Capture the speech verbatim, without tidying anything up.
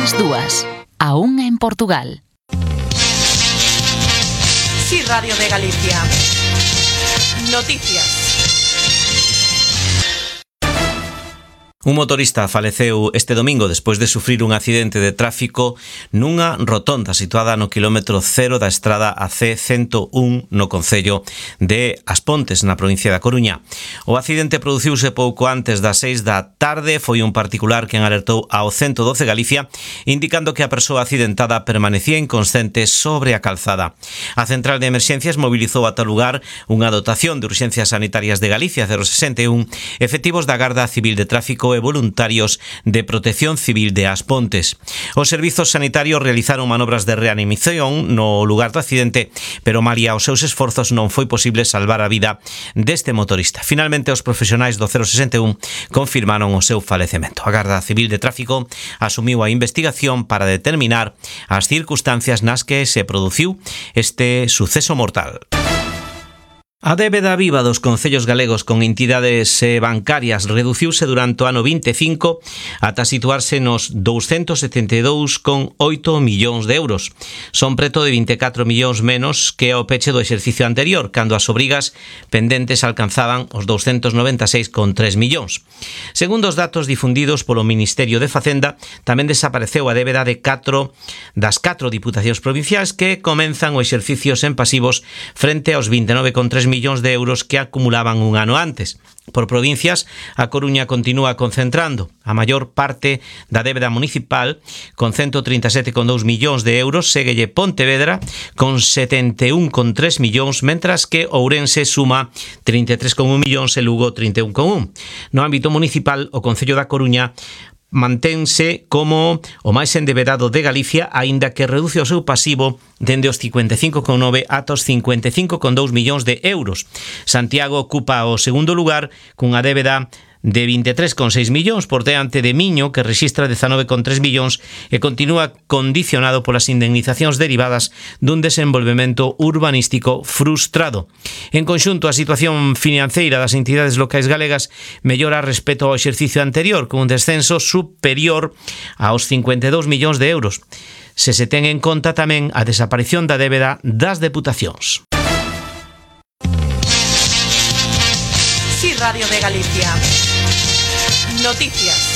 ás dúas, a unha en Portugal. Sí, Radio de Galicia. Noticias. Un motorista faleceu este domingo despois de sufrir un accidente de tráfico nunha rotonda situada no quilómetro cero da estrada A C ciento un no concello de As Pontes, na provincia da Coruña. O accidente produciuse pouco antes das seis da tarde. Foi un particular quen alertou ao ciento doce Galicia, indicando que a persoa accidentada permanecía inconsciente sobre a calzada. A central de emerxencias mobilizou ata o lugar unha dotación de urxencias sanitarias de Galicia cero sesenta e un, efectivos da Garda Civil de Tráfico e voluntarios de Protección Civil de As Pontes. Os servizos sanitarios realizaron manobras de reanimación no lugar do accidente, pero malia os seus esforzos non foi posible salvar a vida deste motorista. Finalmente, os profesionais do cero sesenta e un confirmaron o seu falecemento. A Garda Civil de Tráfico asumiu a investigación para determinar as circunstancias nas que se produciu este suceso mortal. A débeda viva dos concellos galegos con entidades bancarias reduciuse durante o ano vinte e cinco ata situarse nos douscentos setenta e dous coma oito millóns de euros. Son preto de vinte e catro millóns menos que ao peche do exercicio anterior, cando as obrigas pendentes alcanzaban os douscentos noventa e seis coma tres millóns. Segundo os datos difundidos polo Ministerio de Facenda, tamén desapareceu a débeda de catro das catro diputacións provinciais que comenzan o exercicio sen pasivos frente aos vinte e nove coma tres millóns de euros que acumulaban un ano antes. Por provincias, a Coruña continúa concentrando a maior parte da débeda municipal, con ciento trinta e sete coma dous millóns de euros, séguelle Pontevedra con setenta e un coma tres millóns, mentras que Ourense suma trinta e tres coma un millóns e Lugo trinta e un coma un. No ámbito municipal, o Concello da Coruña mantense como o máis endebedado de Galicia, aínda que reduce o seu pasivo dende os cincuenta e cinco coma nove ata os cincuenta e cinco coma dous millóns de euros. Santiago ocupa o segundo lugar cunha débeda de vinte e tres coma seis millóns, por diante de Miño, que rexistra dezanove coma tres millóns e continúa condicionado polas indemnizacións derivadas dun desenvolvemento urbanístico frustrado. En conxunto, a situación financeira das entidades locais galegas mellora respecto ao exercicio anterior, con un descenso superior aos cincuenta e dous millóns de euros, se se ten en conta tamén a desaparición da débeda das deputacións. Sí, Radio de Galicia. Noticias.